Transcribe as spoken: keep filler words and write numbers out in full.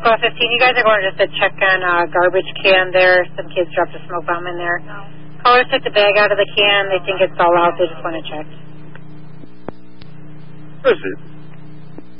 twelve fifteen. You guys are going just to check on a garbage can there. Some kids dropped a smoke bomb in there. No. Callers took the bag out of the can. They think it's all out. They just want to check. What is it?